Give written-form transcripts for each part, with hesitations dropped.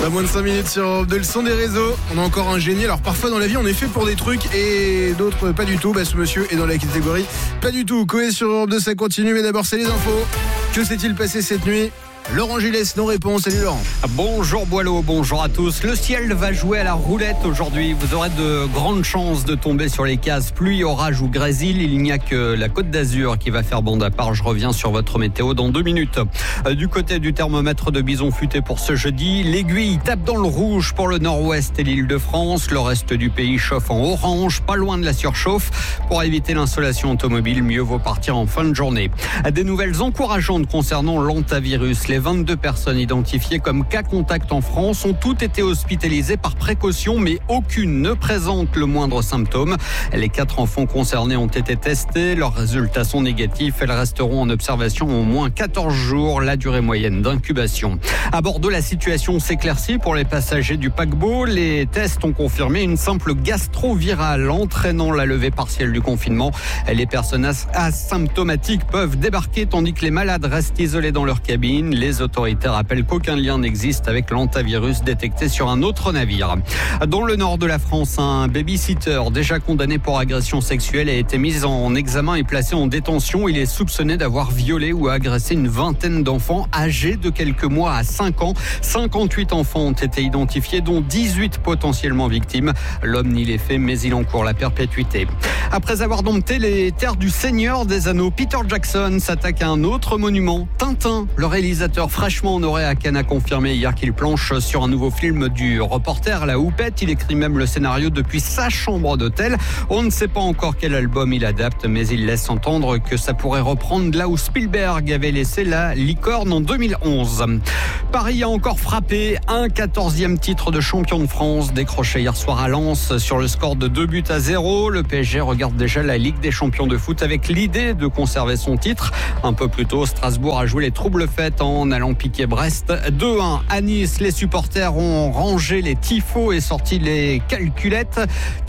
À moins de 5 minutes sur Europe 2, le son des réseaux. On a encore un génie. Alors parfois dans la vie on est fait pour des trucs et d'autres pas du tout. Ce monsieur est dans la catégorie pas du tout. Coé sur Europe 2, ça continue, mais d'abord c'est les infos. Que s'est-il passé cette nuit ? Laurent Gilles nous répond. Salut Laurent. Bonjour Boileau, bonjour à tous. Le ciel va jouer à la roulette aujourd'hui. Vous aurez de grandes chances de tomber sur les cases pluie, orage ou grésil. Il n'y a que la Côte d'Azur qui va faire bande à part. Je reviens sur votre météo dans 2 minutes. Du côté du thermomètre de Bison Futé pour ce jeudi, l'aiguille tape dans le rouge pour le nord-ouest et l'Île-de-France. Le reste du pays chauffe en orange, pas loin de la surchauffe. Pour éviter l'insolation automobile, mieux vaut partir en fin de journée. Des nouvelles encourageantes concernant l'hantavirus. Les 22 personnes identifiées comme cas contact en France ont toutes été hospitalisées par précaution, mais aucune ne présente le moindre symptôme. Les 4 enfants concernés ont été testés. Leurs résultats sont négatifs. Elles resteront en observation au moins 14 jours, la durée moyenne d'incubation. À Bordeaux, la situation s'éclaircit pour les passagers du paquebot. Les tests ont confirmé une simple gastrovirale entraînant la levée partielle du confinement. Les personnes asymptomatiques peuvent débarquer tandis que les malades restent isolés dans leur cabine. Les autorités rappellent qu'aucun lien n'existe avec l'hantavirus détecté sur un autre navire. Dans le nord de la France, un babysitter déjà condamné pour agression sexuelle a été mis en examen et placé en détention. Il est soupçonné d'avoir violé ou agressé une vingtaine d'enfants âgés de quelques mois à 5 ans. 58 enfants ont été identifiés, dont 18 potentiellement victimes. L'homme nie les faits, mais il encourt la perpétuité. Après avoir dompté les terres du Seigneur des Anneaux, Peter Jackson s'attaque à un autre monument, Tintin. Le réalisateur fraîchement honoré à Cannes a confirmé hier qu'il planche sur un nouveau film du reporter La Houppette. Il écrit même le scénario depuis sa chambre d'hôtel. On ne sait pas encore quel album il adapte, mais il laisse entendre que ça pourrait reprendre là où Spielberg avait laissé La Licorne en 2011. Paris a encore frappé, un 14e titre de champion de France décroché hier soir à Lens sur le score de 2-0. Le PSG regarde déjà la Ligue des champions de foot avec l'idée de conserver son titre. Un peu plus tôt, Strasbourg a joué les troubles faites en allant piquer Brest 2-1 à Nice. Les supporters ont rangé les tifos et sorti les calculettes.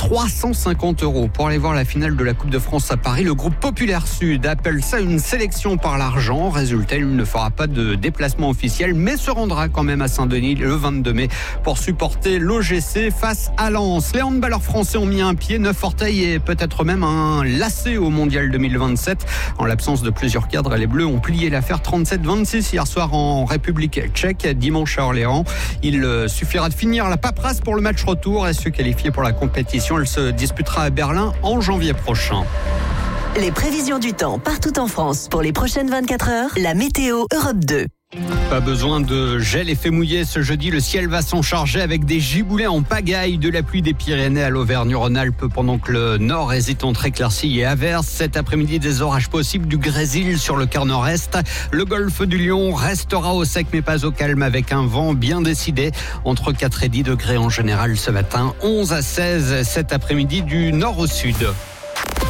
350 € pour aller voir la finale de la Coupe de France à Paris. Le groupe Populaire Sud appelle ça une sélection par l'argent. Résultat, il ne fera pas de déplacement officiel, mais se rendra quand même à Saint-Denis le 22 mai pour supporter l'OGC face à Lens. Les handballeurs français ont mis un pied, 9 orteils et peut-être même un lacet au Mondial 2027. En l'absence de plusieurs cadres, les Bleus ont plié l'affaire 37-26 hier soir en République tchèque, dimanche à Orléans. Il suffira de finir la paperasse pour le match retour et se qualifier pour la compétition. Elle se disputera à Berlin en janvier prochain. Les prévisions du temps partout en France pour les prochaines 24 heures. La météo Europe 2. Pas besoin de gel et fait mouiller ce jeudi. Le ciel va s'en charger avec des giboulées en pagaille, de la pluie des Pyrénées à l'Auvergne-Rhône-Alpes pendant que le nord hésite entre éclaircies et averses. Cet après-midi, des orages possibles du grésil sur le quart nord-est. Le golfe du Lion restera au sec mais pas au calme avec un vent bien décidé. Entre 4 et 10 degrés en général ce matin, 11 à 16 cet après-midi du nord au sud.